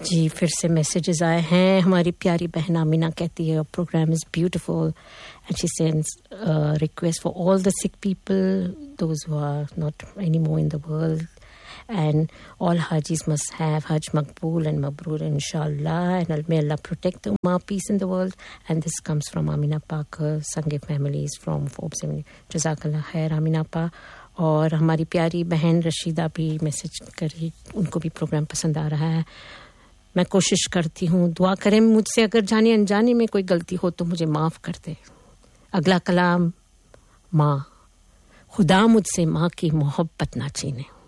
जी फिर से मैसेजेस आए हैं. हमारी प्यारी बहन आमिना कहती है programme is beautiful and she sends request for all the sick people, those who are not anymore in the world, and all Hajis must have Hajj Maqbool and Mabrur inshallah, and may Allah protect the Ummah, peace in the world. And this comes from Amina Parker, Sange families from Forbes. Jazakallah khair Amina Pa. और हमारी प्यारी बहन रशीदा भी message करी, उनको भी programme पसंद आ रहा है. मैं कोशिश करती हूँ, दुआ करें मुझसे अगर जाने अनजाने में कोई गलती हो तो मुझे माफ़ कर दे. अगला कलाम माँ, खुदा मुझसे माँ की मोहब्बत ना छीने.